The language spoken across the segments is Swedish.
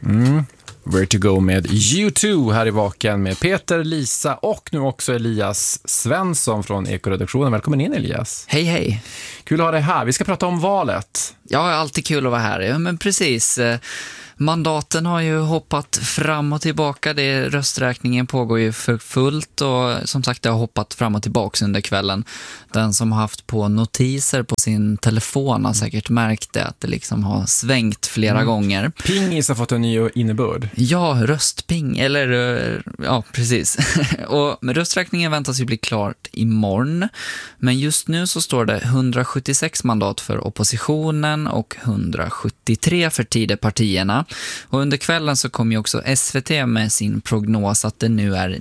Where to go med U2 här i Vaken med Peter, Lisa och nu också Elias Svensson från Ekoredaktionen. Välkommen in, Elias. Hej, hej. Kul att ha dig här. Vi ska prata om valet. Ja, alltid kul att vara här. Ja, men precis. Mandaten har ju hoppat fram och tillbaka. Rösträkningen pågår ju för fullt och som sagt det har hoppat fram och tillbaka under kvällen. Den som har haft på notiser på sin telefon har säkert märkt det, att det liksom har svängt flera gånger. Pingis har fått en ny innebörd. Ja, röstping, eller ja, precis. Och rösträkningen väntas ju bli klart imorgon. Men just nu så står det 176 mandat för oppositionen och 173 för Tidöpartierna. Och under kvällen så kom ju också SVT med sin prognos att det nu är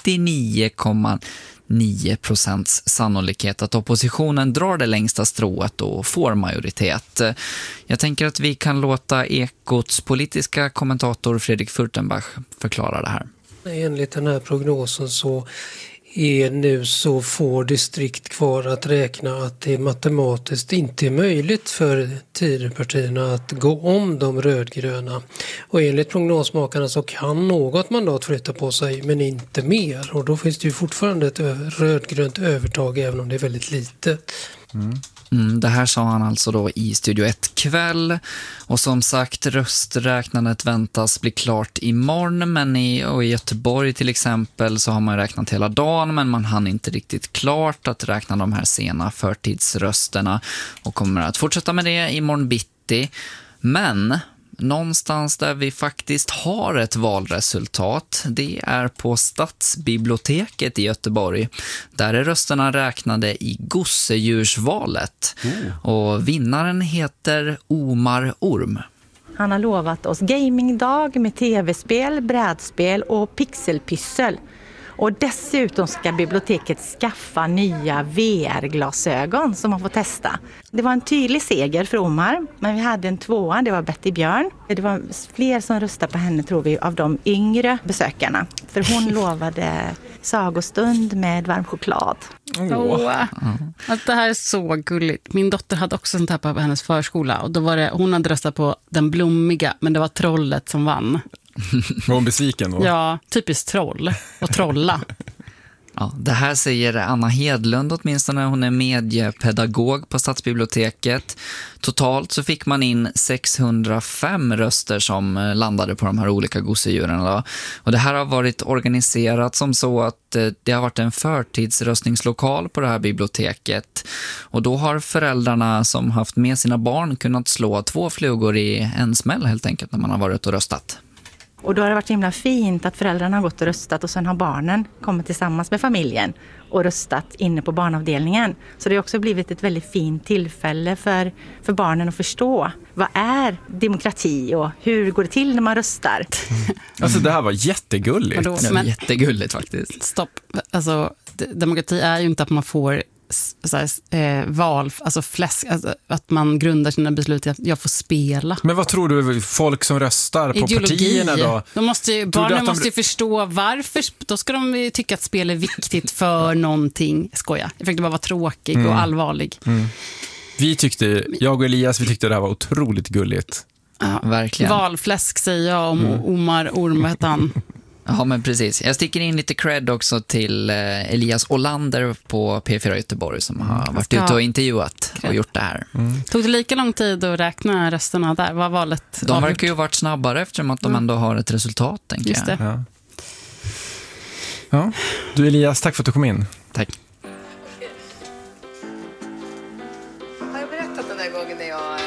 99,9% sannolikhet att oppositionen drar det längsta strået och får majoritet. Jag tänker att vi kan låta Ekots politiska kommentator Fredrik Furtenbach förklara det här. Enligt den här prognosen så är nu så få distrikt kvar att räkna att det matematiskt inte är möjligt för Tidöpartierna att gå om de rödgröna. Och enligt prognosmakarna så kan något mandat flytta på sig men inte mer. Och då finns det ju fortfarande ett rödgrönt övertag även om det är väldigt litet. Det här sa han alltså då i Studio 1 kväll. Och som sagt, rösträknandet väntas bli klart imorgon. Men i Göteborg till exempel så har man räknat hela dagen, men man hann inte riktigt klart att räkna de här sena förtidsrösterna och kommer att fortsätta med det imorgon bitti. Men någonstans där vi faktiskt har ett valresultat, det är på Stadsbiblioteket i Göteborg. Där är rösterna räknade i gosedjursvalet. Och vinnaren heter Omar Orm. Han har lovat oss gamingdag med tv-spel, brädspel och pixelpyssel. Och dessutom ska biblioteket skaffa nya VR-glasögon som man får testa. Det var en tydlig seger för Omar, men vi hade en tvåa, det var Betty Björn. Det var fler som röstade på henne tror vi av de yngre besökarna. För hon lovade sagostund med varm choklad. Att det här är så gulligt. Min dotter hade också sånt här på hennes förskola. Och då var det, hon hade röstat på den blommiga, men det var trollet som vann. Var hon besviken då? Ja, typiskt troll och trolla. Ja, det här säger Anna Hedlund åtminstone, hon är mediepedagog på Stadsbiblioteket. Totalt så fick man in 605 röster som landade på de här olika gosedjuren då. Och det här har varit organiserat som så att det har varit en förtidsröstningslokal på det här biblioteket. Och då har föräldrarna som haft med sina barn kunnat slå 2 flugor i en smäll helt enkelt när man har varit och röstat. Och då har det varit så himla fint att föräldrarna har gått och röstat och sen har barnen kommit tillsammans med familjen och röstat inne på barnavdelningen. Så det har också blivit ett väldigt fint tillfälle för barnen att förstå vad är demokrati och hur går det till när man röstar. Alltså det här var jättegulligt. Det var jättegulligt faktiskt. Stopp, alltså demokrati är ju inte att man får val, alltså fläsk, alltså att man grundar sina beslut i att jag får spela. Men vad tror du folk som röstar på partierna då? Barnen måste ju förstå varför, då ska de ju tycka att spel är viktigt för någonting. Skoja, jag fick det bara vara tråkig och allvarlig. Jag och Elias, vi tyckte det här var otroligt gulligt. Ja, verkligen. Valfläsk säger jag om Omar Orm, heter han. Ja, men precis. Jag sticker in lite cred också till Elias Olander på P4 Göteborg som har varit ute och intervjuat och gjort det här. Tog det lika lång tid att räkna rösterna där? Var valet de verkar ju varit snabbare eftersom att de ändå har ett resultat, tänker jag. Just det. Ja. Du Elias, tack för att du kom in. Tack. Har jag berättat den där gången när jag